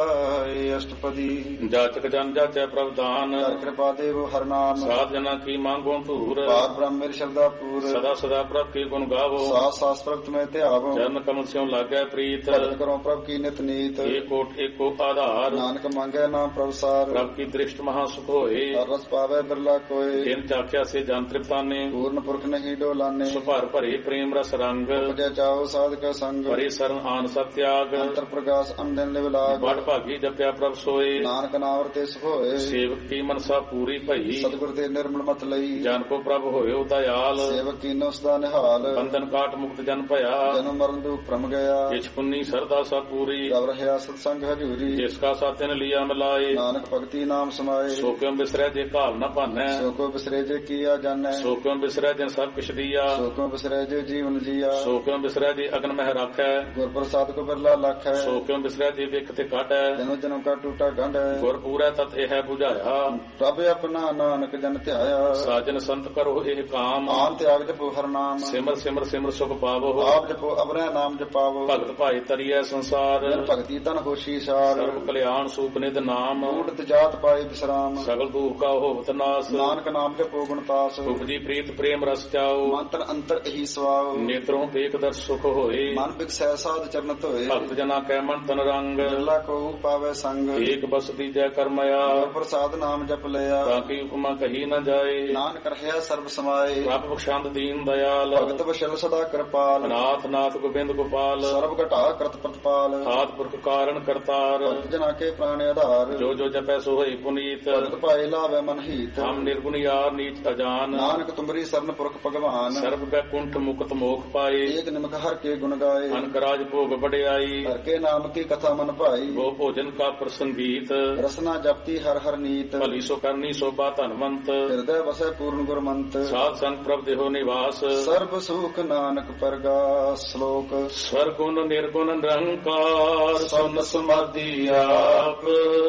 [SPEAKER 1] ਲਾਏ ਅਸ਼ਟਪਦੀ
[SPEAKER 2] ਜਾਚਕ ਜਨ ਜਾਚੈ ਪ੍ਰਭ ਦਾਨ
[SPEAKER 1] ਹਰ ਕਿਰਪਾ ਦੇਵ ਹਰ ਨਾਮ
[SPEAKER 2] ਸਾਧ ਜਨਾ ਕੀ ਮੰਗੋ ਧੂਰ
[SPEAKER 1] ਪਾਰ ਬ੍ਰਹਮ ਮੇਰੀ ਸ਼ਰਧਾ ਪੂਰ
[SPEAKER 2] ਸਦਾ ਸਦਾ ਪ੍ਰਭ ਕੀ ਗੁਣ ਗਾਵੋ
[SPEAKER 1] ਸਾਸ ਸਾਸ ਪ੍ਰਭਤ ਮੈਂ ਧਿਆਵੋ
[SPEAKER 2] ਚਰਨ ਕਮਲ ਸਿਉ ਲਾਗੈ ਪ੍ਰੀਤ
[SPEAKER 1] ਭਗਤ ਕਰੋ ਪ੍ਰਭ ਕੀ ਨਿਤ ਨੀਤ
[SPEAKER 2] ਏਕੋਟ ਏਕੋ ਆਧਾਰ
[SPEAKER 1] ਨਾਨਕ ਮੰਗੈ ਨਾਮ ਪ੍ਰਭ ਸਾਰ
[SPEAKER 2] ਪ੍ਰਭ ਕੀ ਦ੍ਰਿਸ਼ਟ ਮਹਾ ਸੁਖ ਹੋਏ
[SPEAKER 1] ਹਰ ਰਸ ਪਾਵੇ ਬਿਰਲਾ ਕੋਏ
[SPEAKER 2] ਤਿਨ ਚਾਖਿਆ ਸੇ ਜਨ ਤ੍ਰਿਪਤਾਨੇ
[SPEAKER 1] ਪੂਰਨ ਪੁਰਖ ਨਹੀਂ ਡੋਲਾਨੇ
[SPEAKER 2] ਸੁਭਰ ਭਰੇ ਪ੍ਰੇਮ ਰਸ ਰੰਗ
[SPEAKER 1] ਉਪਜੈ ਚਾਓ ਸਾਧਕ ਸੰਗ
[SPEAKER 2] ਭਰੇ ਸਰਨ ਆਨ ਸਤ ਤਿਆਗ
[SPEAKER 1] ਅੰਤਰ ਪ੍ਰਗਾਸ ਅੰਦਨ ਲਿਵ ਲਾਗ
[SPEAKER 2] ਬੜ ਭਾਗੀ ਜਪਿਆ ਪ੍ਰਭ ਸੋਏ
[SPEAKER 1] ਨਾਨਕ ਨਾਮ ਤੇ ਸੁਖ ਹੋਏ
[SPEAKER 2] ਸੇਵਕ ਕੀ ਮਨਸਾ ਪੂਰੀ ਭਈ
[SPEAKER 1] ਸਤਿਗੁਰ ਦੇ ਨਿਰਮਲ ਮਤ ਲਈ
[SPEAKER 2] ਜਨ ਕੋ ਪ੍ਰਭ ਹੋਇਓ ਦਇਆਲ
[SPEAKER 1] ਸੇਵਕ ਕੀਨੋ ਸਦਾ ਨਿਹਾਲ
[SPEAKER 2] ਬੰਧਨ ਕਾਟ ਮੁਕਤ ਜਨ ਭਇਆ
[SPEAKER 1] ਜਨਮ ਮਰਨ ਦੁਖ ਭ੍ਰਮ ਗਿਆ
[SPEAKER 2] ਕਿਛ ਪੁੰਨੀ ਸਰਦਾ ਸਾ ਪੂਰੀ
[SPEAKER 1] ਰਵ ਰਹਿਆ ਸਤ ਸੰਗ ਹਜੂਰੀ
[SPEAKER 2] ਜਿਸ ਕਾ ਸਾਤਿਨ ਲਿਆ ਮਿਲਾਏ
[SPEAKER 1] ਨਾਨਕ ਭਗਤੀ ਨਾਮ ਸਮਾਏ
[SPEAKER 2] ਸੋ ਕਿਉ ਬਿਸਰੈ ਜੇ ਘਾਲ ਨ ਭਾਨੈ
[SPEAKER 1] ਸੋ ਕੋ ਬਿਸਰੇ ਜੇ ਕੀਆ ਜਾਣੈ
[SPEAKER 2] ਸੋ ਕਿਉ ਬਿਸਰੈ ਜੇ ਸਭ ਕਿਛ ਦੀਆ
[SPEAKER 1] ਸੋ ਕੋ ਬਿਸਰੇ ਜੇ ਜੀਵਨ ਜੀਆ
[SPEAKER 2] ਸੋ ਕਿਉ ਬਿਸਰੈ ਜੇ ਅਗਨ ਮਹਿ ਰਾਖੈ
[SPEAKER 1] ਗੁਰ ਪ੍ਰਸਾਦ ਕੋ ਬਿਰਲਾ ਲਖ ਹੈ
[SPEAKER 2] ਸੋ ਕਿਉ ਬਿਸਰੈ ਜੇ ਵਿਖ ਤੇ ਕਾਟੈ
[SPEAKER 1] ਜਨਮ ਜਨਮ ਕਾ ਟੂਟਾ ਗੰਢ ਹੈ
[SPEAKER 2] ਗੁਰ ਪੂਰੈ ਤਤ ਇਹ 부ਝਾਇਆ
[SPEAKER 1] ਪ੍ਰਭ ਆਪਣਾ ਨਾਨਕ ਜਨ ਧਿਆਇਆ
[SPEAKER 2] ਸਾਜਨ ਸੰਤ ਕਰੋ ਇਹ ਕਾਮ
[SPEAKER 1] ਆਨ ਤਿਆਗ ਜਪੋ ਹਰ ਨਾਮ
[SPEAKER 2] ਸਿਮਰ ਸਿਮਰ ਸਿਮਰ ਸੁਖ ਪਾਵੋ
[SPEAKER 1] ਆਪ ਜਪੋ ਅਬਰੈ ਨਾਮ ਜਪਾਵੋ
[SPEAKER 2] ਭਗਤ ਭਾਈ ਤਰੀਐ ਸੰਸਾਰ
[SPEAKER 1] ਜਨ ਭਗਤੀ ਤਨ ਹੋਸ਼ੀ ਸਾਰ
[SPEAKER 2] ਸਰਬ ਕਲਿਆਣ ਸੂਪ ਨਿਧ ਨਾਮ
[SPEAKER 1] ਊਟਤ ਜਾਤ ਪਾਏ ਵਿਸਰਾਮ
[SPEAKER 2] ਸਗਲ ਦੁਖ ਕਾ ਹੋਵਤ ਨਾਸ
[SPEAKER 1] ਨਾਨਕ ਨਾਮ ਜਪੋ ਗੁਣਤਾਸ
[SPEAKER 2] ਉਪਜੀ ਪ੍ਰੀਤ ਪ੍ਰੇਮ ਰਸ ਚਾਓ
[SPEAKER 1] ਮੰਤਰ ਅੰਤਰ ਇਹੀ ਸਵਾਉ
[SPEAKER 2] ਨੇਤਰੋਂ ਏਕ ਦਰਸ ਸੁਖ ਹੋਏ
[SPEAKER 1] ਮਨ ਬਿਕਸੈ ਸਾਧ ਚਰਨ ਧੋਏ
[SPEAKER 2] ਭਗਤ ਜਨਾ ਕੈ ਮਨ ਤਨ ਰੰਗ
[SPEAKER 1] ਬਿਰਲਾ ਕੋ ਪਾਵੇ ਸੰਗ
[SPEAKER 2] ਏਕ ਬਸਤੀ ਜੈ ਕਰਮਇਆ
[SPEAKER 1] ਗੁਰ ਪ੍ਰਸਾਦ ਨਾਮ ਜਪ ਲਿਆ
[SPEAKER 2] ਤਾਂ ਕੀ ਉਪਮਾ ਕਹੀ ਨ ਜਾਏ
[SPEAKER 1] ਨਾਨਕ ਰਹਿਆ ਸਰਬ ਸਮਾਏ
[SPEAKER 2] ਪ੍ਰਭ ਬਖਸ਼ੰਦ ਦੀਨ ਦਇਆਲ
[SPEAKER 1] ਭਗਤ ਵਸ਼ਲ ਸਦਾ ਕਿਰਪਾਲ
[SPEAKER 2] ਨਾਥ ਨਾਥ ਗੋਬਿੰਦ ਗੋਪਾਲ
[SPEAKER 1] ਸਰਬ ਘਟਾ ਕਰਤ ਪ੍ਰਤਪਾਲ
[SPEAKER 2] ਆਦ ਪੁਰਖ ਕਾਰਨ ਕਰਤਾਰ
[SPEAKER 1] ਭਗਤ ਜਨਾ ਕੇ ਪ੍ਰਾਣ ਆਧਾਰ
[SPEAKER 2] ਜੋ ਜੋ ਜਪੈ ਸੋ ਹੋਈ ਪੁਨੀਤ
[SPEAKER 1] ਭਗਤ ਪਾਏ ਲਾਵੇ ਮਨ ਹੀਤ
[SPEAKER 2] ਹਮ ਨਿਰਗੁਣ ਯਾਰ ਨੀਚ ਅਜਾਨ
[SPEAKER 1] ਨਾਨਕ ਤੁਮਰੀ ਸਰਨ ਪੁਰਖ ਭਗਵਾਨ
[SPEAKER 2] ਸਰਬ ਬੈਕੁੰਠ ਮੁਕਤ ਮੋਖ ਪਾਏ
[SPEAKER 1] ਏਕ ਨਿਮਕ ਹਰ ਕੇ ਗੁਣ ਗਾਏ
[SPEAKER 2] ਅਨਕ ਰਾਜ ਭੋਗ ਵਡਿਆਈ
[SPEAKER 1] ਹਰ ਕੇ ਨਾਮ ਕੀ ਕਥਾ ਮਨ ਭਾਈ
[SPEAKER 2] ਗੋ ਭੋਜਨ ਕਾ ਪ੍ਰਸੰਗੀਤ
[SPEAKER 1] ਰਸਨਾ ਜਪਤੀ ਹਰ ਹਰ ਨੀਤ
[SPEAKER 2] ਭਲੀ ਸੋ ਕਰਨੀ ਸੋਭਾ ਧਨਵੰਤ
[SPEAKER 1] ਹਿਰਦੈ ਵਸੈ ਪੂਰਨ ਗੁਰਮੰਤ
[SPEAKER 2] ਸਾਧ ਸੰਗ ਪ੍ਰਭ ਦੇਹੋ ਨਿਵਾਸ
[SPEAKER 1] ਸਰਬ ਸੁਖ ਨਾਨਕ ਪਰਗਾਸ ਸ਼ਲੋਕ
[SPEAKER 2] ਸਰਗੁਣ ਨਿਰਗੁਣ ਨਿਰੰਕਾਰ ਸੁਨ ਸਮਾਧੀ ਆਪ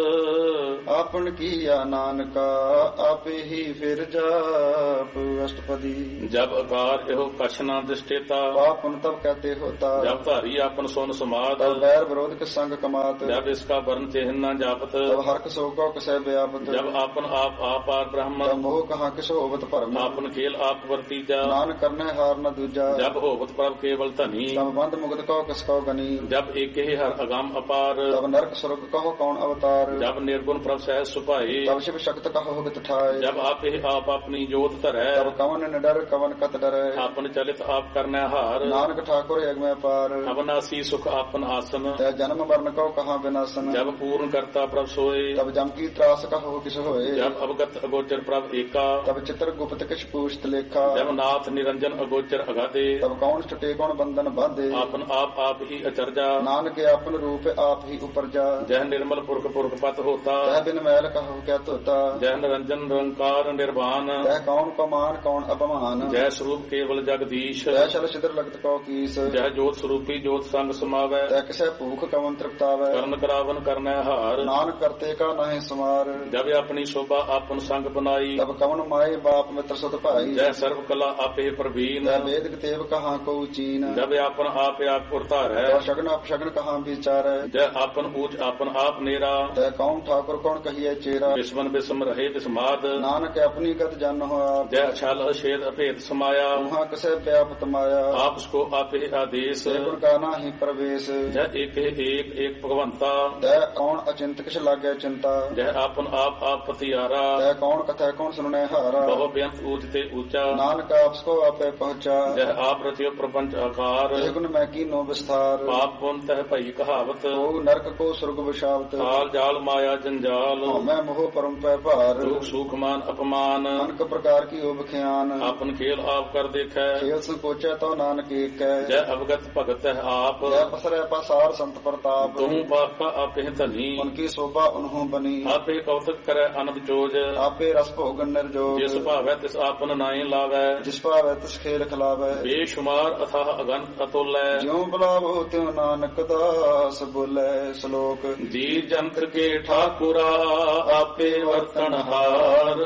[SPEAKER 1] ਆਪਨ ਕੀਆ ਨਾਨਕਾ ਆਪੇ ਹੀ ਫਿਰ ਜਾਪ ਅਸ਼ਟਪਦੀ
[SPEAKER 2] ਜਬ ਅਕਾਰ ਇਹੋ ਕਛ ਨਾ ਦਿਸ਼ਟੇਤਾ
[SPEAKER 1] ਪਾਪਨ ਤਬ ਕਹਤੇ के होता
[SPEAKER 2] जब धारी आपन सोन समाद
[SPEAKER 1] तब बैर विरोध के संग कमात
[SPEAKER 2] जब इसका वर्ण चिन्ह न जापत
[SPEAKER 1] तब हर्क शोक कसै व्यापत
[SPEAKER 2] जब आपन आप आपार ब्रह्म
[SPEAKER 1] तब मोह कहाँ किस होवत भरम
[SPEAKER 2] आपन खेल आप वर्तीजा
[SPEAKER 1] नान करने हार न दूजा
[SPEAKER 2] जब होवत प्रभ केवल धनी
[SPEAKER 1] तब बंद मुगत कहो किस कहो गनी
[SPEAKER 2] जब एक ही हर अगम अपार
[SPEAKER 1] तब नरक स्वर्ग कहो कौन अवतार
[SPEAKER 2] जब निर्गुण प्रभ सहज सुभाए
[SPEAKER 1] तब शिव शक्त कहो हित ठाए
[SPEAKER 2] जब आप ही आप अपनी जोत धरै
[SPEAKER 1] तब कवन निडर कवन कत डरै
[SPEAKER 2] आपन चलित आप करने हार
[SPEAKER 1] नानक ठाकुर यज्ञ में पार
[SPEAKER 2] अविनाशी सुख आपन आसन
[SPEAKER 1] तै जन्म मरण कहो कहाँ विनाशन
[SPEAKER 2] जब पूर्ण करता प्रभ सोए
[SPEAKER 1] तब जम की त्रास कहो किस होए
[SPEAKER 2] जब अवगत अगोचर प्रभ एका
[SPEAKER 1] तब चित्र गुप्त किस पूछत लेखा
[SPEAKER 2] जब नाथ निरंजन अगोचर अगाधे
[SPEAKER 1] तब कौन छुटे कौन बंधन बांधे
[SPEAKER 2] आपन आप ही अचरजा
[SPEAKER 1] नानक अपन रूप आप ही उपरजा
[SPEAKER 2] जह निर्मल पुरख पुरख पत होता
[SPEAKER 1] तह बिन मैल कहो क्या तोता
[SPEAKER 2] जह निरंजन निरंकार निर्वाण
[SPEAKER 1] तह कौन पमान कौन अपमान
[SPEAKER 2] जय स्वरूप केवल जगदीश
[SPEAKER 1] तह चल छिद्र लगत कहो कीस
[SPEAKER 2] जह जोत स्वरूपी जोत संग समावै
[SPEAKER 1] तह किसे भूख कवन तृप्तावै
[SPEAKER 2] करण करावन करने हार
[SPEAKER 1] नानक करते का नहीं सुमार
[SPEAKER 2] जब अपनी शोभा आपन संग बनाई
[SPEAKER 1] तब कवन माए बाप मित्र सुत भाई
[SPEAKER 2] जय सर्व कला आपे प्रवीण
[SPEAKER 1] तह वेद तेव कहाँ को चीन
[SPEAKER 2] जब आपन आप उरतार है
[SPEAKER 1] तह शगन अपशगन कहाँ विचार
[SPEAKER 2] जय आपन ऊंच आपन आप नेरा
[SPEAKER 1] तह कौन ठाकुर कौन कहिए चेरा
[SPEAKER 2] विस्मन विस्म रहे विस्माद
[SPEAKER 1] नानक अपनी गत जन हो आप
[SPEAKER 2] जय छल छेद अभेद समाया
[SPEAKER 1] वहाँ कसे व्यापत माया
[SPEAKER 2] आप उसको आपे आदेश
[SPEAKER 1] गुण का नाही प्रवेश
[SPEAKER 2] जय एक भगवंता
[SPEAKER 1] तह कौन अचिंत किस लागे चिंता
[SPEAKER 2] जय आपन आप पतियारा
[SPEAKER 1] तह कौन कथा कौन सुनने हारा
[SPEAKER 2] बहु बेअंत ऊंचते ऊंचा
[SPEAKER 1] नानक आपको आपे पहुँचा
[SPEAKER 2] जय आप रचियो प्रपंच आकार
[SPEAKER 1] गुण मैं की नो विस्तार
[SPEAKER 2] पाप पुन तह भई कहावत
[SPEAKER 1] ओ नरक को स्वर्ग विशावत
[SPEAKER 2] काल जाल माया जंजाल
[SPEAKER 1] मैं मोह परम पै भार
[SPEAKER 2] दुख सुख मान अपमान
[SPEAKER 1] अनक प्रकार की उब ख्यान
[SPEAKER 2] आपन खेल आप कर देखै
[SPEAKER 1] खेल संकोचे तो नानक एक है
[SPEAKER 2] जय अवगत भगत है आप
[SPEAKER 1] जय पसरे पसार संत प्रताप
[SPEAKER 2] तुम पापा आपे धनी
[SPEAKER 1] उनकी शोभा उन्हों बनी
[SPEAKER 2] आपे कौतक करे अनब जोज
[SPEAKER 1] आपे रस भोगन निर्जोग
[SPEAKER 2] जिस भावै तिस आपन नाई लावै
[SPEAKER 1] जिस पावै तिस खेल खिलावै
[SPEAKER 2] बेशुमार अथाह अगंत अतुल्य
[SPEAKER 1] ज्यों बुलावो त्यों नानक दास बोले श्लोक
[SPEAKER 2] जी जंत्र के ठाकुरा आपे वर्तनहार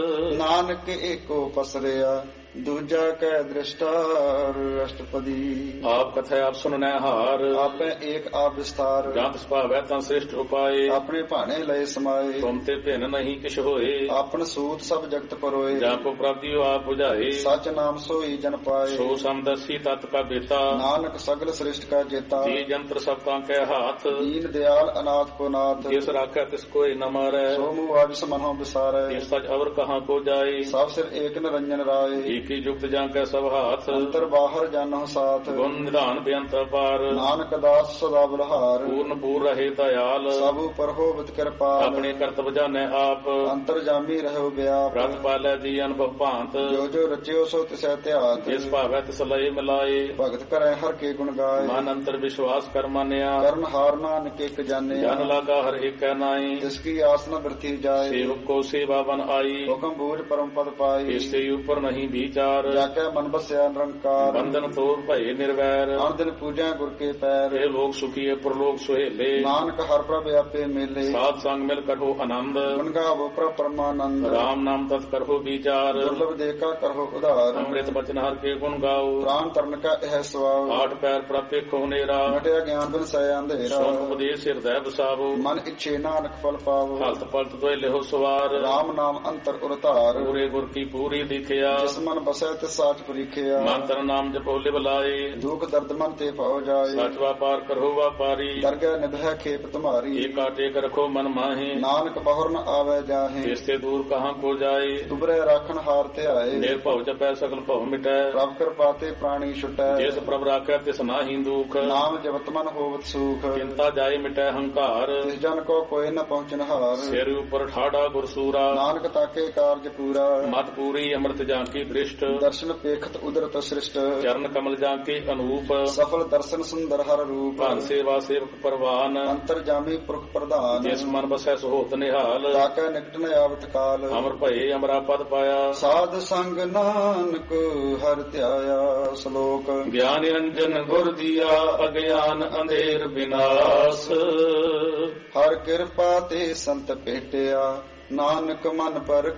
[SPEAKER 1] नानक एको पसरिया दूजा कै दृष्टार अष्टपदी
[SPEAKER 2] आप कथा आप सुनने हार
[SPEAKER 1] आपे एक आप विस्तार
[SPEAKER 2] जंत सुभावै तं श्रेष्ठ उपाय
[SPEAKER 1] अपने भाने लय समाये
[SPEAKER 2] तुम ते भिन्न नहीं किछ होए
[SPEAKER 1] आपन सूत सब जगत परोए
[SPEAKER 2] जाको प्राप्ति आप बुझाए
[SPEAKER 1] सच नाम सोई जन पाए
[SPEAKER 2] सो समदर्शी तत् का बेता
[SPEAKER 1] नानक सगल श्रेष्ठ का जेता
[SPEAKER 2] जी जंत्र सब के हाथ
[SPEAKER 1] दीन दयाल अनाथ को नाथ
[SPEAKER 2] जिस राखै तिस कोई न मारै
[SPEAKER 1] सो मुआज समनो विसारे
[SPEAKER 2] इस सच अवर कहाँ को जाए
[SPEAKER 1] सब सिर एक निरंजन राय
[SPEAKER 2] की युक्त जांकै सब हाथ
[SPEAKER 1] अंतर बाहर जानो साथ
[SPEAKER 2] गुण निधान बेअंत अपार
[SPEAKER 1] नानक दास सदा बलहार
[SPEAKER 2] पूर्ण पूर रहे दयाल
[SPEAKER 1] सब पर हो वित कृपाल
[SPEAKER 2] अपने कर्तव्य जाने आप
[SPEAKER 1] अंतर जामी रहो व्याप
[SPEAKER 2] रत पालै जी अनुभव भांत
[SPEAKER 1] जो जो रचियो सो तिसै त्यात
[SPEAKER 2] जिस भावै तिस लय मिलाए
[SPEAKER 1] भगत करे हर के गुण गाय
[SPEAKER 2] मन अंतर विश्वास कर मानिया
[SPEAKER 1] करण हार नानक एक जाने
[SPEAKER 2] जन लागा हर एक नाई
[SPEAKER 1] जिसकी आसना वृद्धि जाए
[SPEAKER 2] सेवक को सेवा बन आई
[SPEAKER 1] हुक्म बूझ परम पद पाई
[SPEAKER 2] इससे ऊपर नहीं विचार
[SPEAKER 1] जाके मन बसया निरंकार
[SPEAKER 2] बंधन तोड़ भय निर्वैर
[SPEAKER 1] हर दिन पूजा गुर के पैर
[SPEAKER 2] हे लोग सुखी प्रलोक सुहेले
[SPEAKER 1] नानक हर प्रभ आपे मेले
[SPEAKER 2] सात संग मिल करो आनंद
[SPEAKER 1] गुण गावो प्रभ परमानंद
[SPEAKER 2] राम नाम तत् करो विचार
[SPEAKER 1] दुर्लभ देखा करो उधार
[SPEAKER 2] अमृत बचन हर के गुण गाओ
[SPEAKER 1] प्राण तरण का यह स्वभाव
[SPEAKER 2] आठ पैर प्राप्त खो नेरा
[SPEAKER 1] घटया ज्ञान बिन सय अंधेरा
[SPEAKER 2] सोन उपदेश हृदय बसावो
[SPEAKER 1] मन इच्छे नानक फल पावो
[SPEAKER 2] हलत पलत दोय लेहो सवार
[SPEAKER 1] राम नाम अंतर उरतार
[SPEAKER 2] पूरे गुर की पूरी दिखया
[SPEAKER 1] जिस मन बसै तिस साच परीखिया
[SPEAKER 2] मंत्र नाम जपो लिव लाए
[SPEAKER 1] दुख दर्द मन ते पाओ जाए
[SPEAKER 2] सच व्यापार करो व्यापारी
[SPEAKER 1] दरगह निभय खेप तुम्हारी
[SPEAKER 2] एक टेक रखो मन माहे
[SPEAKER 1] नानक बहुर न आवे जाहे
[SPEAKER 2] इससे दूर कहाँ को जाए
[SPEAKER 1] तुबरे राखन हार ते आए
[SPEAKER 2] निर्भव जपै सकल भव मिटै
[SPEAKER 1] प्रभ कृपाते प्राणी छुटै
[SPEAKER 2] जिस प्रभ राखै तिस नाहि दुख
[SPEAKER 1] नाम जपत मन होवत सुख
[SPEAKER 2] चिंता जाय मिटै हंकार
[SPEAKER 1] जिस जन को कोई न पहुँचन हार
[SPEAKER 2] सिर ऊपर ठाड़ा गुरसूरा
[SPEAKER 1] नानक ताके कार्य पूरा
[SPEAKER 2] मत पूरी अमृत जांकी दृष्ट
[SPEAKER 1] दर्शन पेखत उदरत सृष्ट
[SPEAKER 2] चरण कमल जांके अनूप
[SPEAKER 1] सफल दर्शन सुंदर हर रूप
[SPEAKER 2] भान सेवा सेवक परवान
[SPEAKER 1] अंतर जामी पुरख प्रधान
[SPEAKER 2] जिस मन बसै सुहोत निहाल
[SPEAKER 1] ताके निकट न आवत काल
[SPEAKER 2] अमर भये अमरा पद पाया
[SPEAKER 1] साध संग नानक हर ध्याया श्लोक
[SPEAKER 2] ज्ञान निरंजन गुर दिया अज्ञान अंधेर विनाश
[SPEAKER 1] हर कृपा ते संत भेटिया ਨਾਨਕ ਮਨ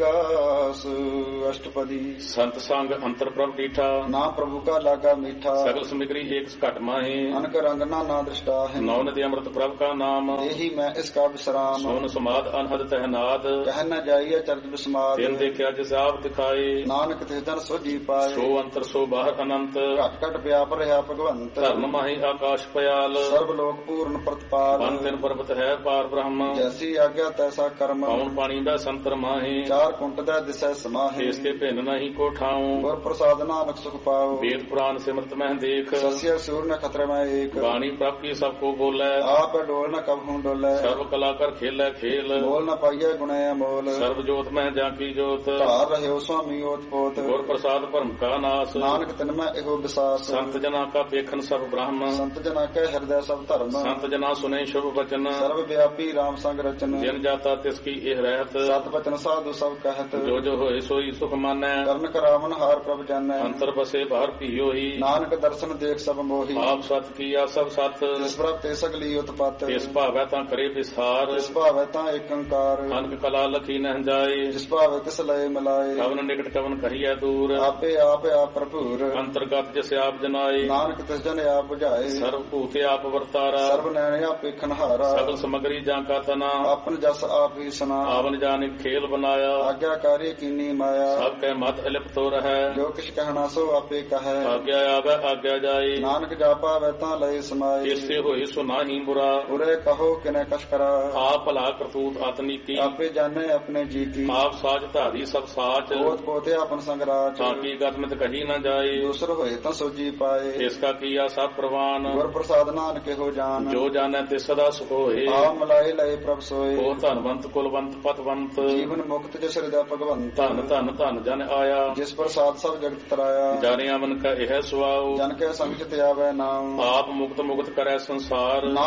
[SPEAKER 1] ਪਰਗਾਸ। ਅਸ਼ਟਪਦੀ।
[SPEAKER 2] ਸੰਤ ਸੰਗ ਅੰਤਰ ਪ੍ਰਭ ਡੀਠਾ,
[SPEAKER 1] ਨਾ ਪ੍ਰਭੂ ਕਾ ਲਾਗਾ ਮੀਠਾ।
[SPEAKER 2] ਸਗਲ ਸਮਗਰੀ ਏਕ ਘਟ ਮਾਹੇ,
[SPEAKER 1] ਅਨਕ ਰੰਗ ਨਾ ਦ੍ਰਿਸ਼ਟਾ ਹੈ।
[SPEAKER 2] ਨੌ ਨਦੀ ਅੰਮ੍ਰਿਤ ਪ੍ਰਭ ਕਾ ਨਾਮ,
[SPEAKER 1] ਇਹੀ ਮੈਂ ਇਸ ਕਾ ਵਿਸਰਾਮ।
[SPEAKER 2] ਸੋਨ ਸਮਾਦ ਅਨਹਦ ਤਹਿਨਾਦ,
[SPEAKER 1] ਕਹਿ ਨ ਜਾਈਏ ਚਰਜ ਬਿਸਮਾਦ।
[SPEAKER 2] ਦਿਨ ਦੇਖਿਆ ਜਿਸ ਆਪ ਦਿਖਾਏ,
[SPEAKER 1] ਨਾਨਕ ਤਿਸ ਜਨ ਸੋਜੀ ਪਾਏ।
[SPEAKER 2] ਸੋ ਅੰਤਰ ਸੋ ਬਾਹਰ ਅਨੰਤ,
[SPEAKER 1] ਘਟ ਘਟ ਵਿਆਪ ਰਿਹਾ ਭਗਵੰਤ।
[SPEAKER 2] ਧਰਮ ਮਾਹੀ ਆਕਾਸ਼ ਪਿਆਲ,
[SPEAKER 1] ਸਰਬ ਲੋਕ ਪੂਰਨ ਪ੍ਰਤਪਾਲ।
[SPEAKER 2] ਬਨ ਤਿਨ ਪਰਬਤ ਹੈ ਪਾਰ ਬ੍ਰਹਮ,
[SPEAKER 1] ਜੈਸੀ ਆਗਿਆ ਤੈਸਾ ਕਰਮ।
[SPEAKER 2] ਪਉਣ ਪਾਣੀ ਦਾ ਸੰਤਰ ਮਾਹੇ,
[SPEAKER 1] ਚਾਰ ਕੁੰਟ ਦਾ ਦਿਸੈ ਸਮਾਹੇ।
[SPEAKER 2] ਇਸ ਕੇ ਭਿੰਨ ਨਹੀਂ ਕੋ ਠਾਉ,
[SPEAKER 1] ਗੁਰ ਪ੍ਰਸਾਦ ਨਾਨਕ ਸੁਖ ਪਾਓ।
[SPEAKER 2] ਵੇਦ ਪੁਰਾਨ ਸਿਮਰਤ ਮਹਿ ਦੇਖ,
[SPEAKER 1] ਸਸਿਆ ਸੂਰ ਨ ਖਤਰੇ ਮੈਂ ਏਕ।
[SPEAKER 2] ਬਾਣੀ ਪ੍ਰਭ ਕੀ ਸਭ ਕੋ ਬੋਲੇ,
[SPEAKER 1] ਆਪ ਡੋਲ ਨ ਕਬਹੂ ਡੋਲੇ।
[SPEAKER 2] ਸਰਬ ਕਲਾ ਕਰ ਖੇਲੇ ਖੇਲ,
[SPEAKER 1] ਬੋਲ ਨ ਪਾਈਏ ਗੁਣੇ ਅਮੋਲ।
[SPEAKER 2] ਸਰਬ ਜੋਤ ਮਹਿ ਜਾਂ ਕੀ ਜੋਤ,
[SPEAKER 1] ਧਾਰ ਰਹਿਓ ਸੁਆਮੀ ਓਤ ਪੋਤ।
[SPEAKER 2] ਗੁਰ ਪ੍ਰਸਾਦ ਭਰਮ ਕਾ ਨਾਸ,
[SPEAKER 1] ਨਾਨਕ ਤਿਨ ਮੈਂ ਇਹੋ ਵਿਸਾਸ।
[SPEAKER 2] ਸੰਤ ਜਨਾ ਕਾ ਵੇਖਨ ਸਭ ਬ੍ਰਹਮ,
[SPEAKER 1] ਸੰਤ ਜਨਾ ਕੈ ਹਿਰਦੈ ਸਭ ਧਰਮ।
[SPEAKER 2] ਸੰਤ ਜਨਾ ਸੁਨੇ ਸ਼ੁਭ ਬਚਨ,
[SPEAKER 1] ਸਰਬ ਵਿਆਪੀ ਰਾਮ ਸੰਗ ਰਚਨ।
[SPEAKER 2] ਜਿਨ ਜਾਤਾ ਤਿਸ ਕੀ ਇਹ ਰਹਿਤ,
[SPEAKER 1] ਸਤ ਬਚਨ ਸਾਧੂ ਸਭ ਕਹਿਤ।
[SPEAKER 2] ਜੋ ਜੋ ਹੋਏ ਸੋਈ ਸੁਖ ਮਾਨੈ,
[SPEAKER 1] ਕਰਨ ਕਰਾਵਨ ਹਾਰ ਪ੍ਰਭ ਜਾਣੈ।
[SPEAKER 2] ਅੰਤਰ ਬਸੇ ਬਾਹਰ ਭੀਓ ਹੀ,
[SPEAKER 1] ਨਾਨਕ ਦਰਸ਼ਨ ਦੇਖ ਸਭ ਮੋਹੀ।
[SPEAKER 2] ਆਪ ਸਤ ਕੀਆ ਸਭ ਸਤ,
[SPEAKER 1] ਜਿਸ ਪ੍ਰਭ ਤੇ ਸਗਲੀ ਉਤਪਤ।
[SPEAKER 2] ਇਸ ਭਾਵੈ ਤਾਂ ਕਰੇ ਵਿਸਾਰ,
[SPEAKER 1] ਜਿਸ ਭਾਵੈ ਤਾਂ ਏਕ ਓੰਕਾਰ।
[SPEAKER 2] ਅਨਕ ਕਲਾ ਲਖੀ ਨਹਿ ਜਾਏ,
[SPEAKER 1] ਜਿਸ ਭਾਵੈ ਤਿਸ ਲਏ ਮਿਲਾਏ।
[SPEAKER 2] ਕਵਨ ਨਿਕਟ ਕਵਨ ਕਹੀਐ ਦੂਰ,
[SPEAKER 1] ਆਪੇ ਆਪ ਭਰਪੂਰ।
[SPEAKER 2] ਅੰਤਰਗਤ ਜਿਸ ਆਪ ਜਨਾਏ,
[SPEAKER 1] ਨਾਨਕ ਤਿਸ ਜਨ ਆਪ 부ਝਾਏ।
[SPEAKER 2] ਸਰਬ ਭੂਤੇ ਆਪ ਵਰਤਾਰਾ,
[SPEAKER 1] ਸਰਬ ਨੈਣ ਆਪੇ ਖਨਹਾਰਾ।
[SPEAKER 2] ਸਗਲ ਸਮਗਰੀ ਜਾਂ ਕਾ ਤਨਾ,
[SPEAKER 1] ਆਪਨ ਜਸ ਆਪ ਹੀ ਸੁਨਾ।
[SPEAKER 2] ਆਵਨ ਜਾਨਿ ਖੇਲ ਬਨਾਇਆ,
[SPEAKER 1] ਆਗਿਆਕਾਰੀ ਕੀਨੀ ਮਾਇਆ।
[SPEAKER 2] ਸਭ ਕੈ ਮਤ ਅਲਿਪਤੋ ਰਹੈ,
[SPEAKER 1] ਜੋ ਕਿਛ ਕਹਿਣਾ ਸੋ ਆਪੇ ਕਹੈ।
[SPEAKER 2] ਆਗਿਆ ਆਵੈ ਆਗਿਆ ਜਾਏ,
[SPEAKER 1] ਨਾਨਕ ਜਾਪਾਵੈ ਤਾਂ ਲਏ ਸਮਾਏ।
[SPEAKER 2] ਇਸੇ ਹੋਏ ਸੋ ਨਾਹੀ ਬੁਰਾ,
[SPEAKER 1] ਉਰੇ ਕਹੋ ਕਿਨੇ ਕਛ ਕਰਾ।
[SPEAKER 2] ਆਪ ਭਲਾ ਕਰਤੂਤ ਆਤਨੀਤੀ,
[SPEAKER 1] ਆਪੇ ਜਾਣੇ ਆਪਣੇ ਜੀ ਕੀ।
[SPEAKER 2] ਆਪ ਸਾਜ ਧਾਰੀ ਸਭ ਸਾਚ,
[SPEAKER 1] ਕੋਤ ਕੋਤੇ ਆਪਨ ਸੰਗਰਾਚ।
[SPEAKER 2] ਤਾਂ ਕੀ ਗਤਮਿਤ ਕਹੀ ਨਾ ਜਾਏ,
[SPEAKER 1] ਦੂਸਰ ਹੋਏ ਤਾਂ ਸੋਜੀ ਪਾਏ।
[SPEAKER 2] ਇਸ ਕਾ ਕੀਆ ਸਭ ਪ੍ਰਵਾਨ,
[SPEAKER 1] ਗੁਰ ਪ੍ਰਸਾਦ ਨਾਨਕ ਇਹੋ ਜਾਨ।
[SPEAKER 2] ਜੋ ਜਾਣੈ ਤੇ ਸਦਾ ਸੁਖ ਹੋਏ,
[SPEAKER 1] ਆ ਮਲਾਏ ਲਏ ਪ੍ਰਭ ਸੋਏ।
[SPEAKER 2] ਉਹ ਧਨਵੰਤ ਕੁਲਵੰਤ ਪਤਵੰਤ,
[SPEAKER 1] ਜੀਵਨ ਮੁਕਤ ਜਿਸ ਹਿਰਦੈ ਭਗਵੰਤ।
[SPEAKER 2] ਧਨ ਧਨ ਧਨ ਜਨ ਆਇਆ,
[SPEAKER 1] ਜਿਸ ਪ੍ਰਸਾਦ ਸਭ ਜਗਤ ਤਰਾਇਆ।
[SPEAKER 2] ਜਾਣਿਆ ਮਨ ਕਾ ਇਹ ਸੁਆਉ,
[SPEAKER 1] ਜਨ ਕੈ ਸੰਗ ਚਿਤ ਆਵੈ ਨਾਮ।
[SPEAKER 2] ਆਪ ਮੁਕਤ ਮੁਕਤ ਕਰੈ ਸੰਸਾਰ।